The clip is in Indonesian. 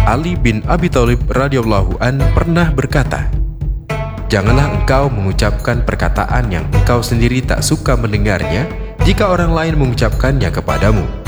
Ali bin Abi Thalib radhiyallahu an pernah berkata, "Janganlah engkau mengucapkan perkataan yang engkau sendiri tak suka mendengarnya jika orang lain mengucapkannya kepadamu.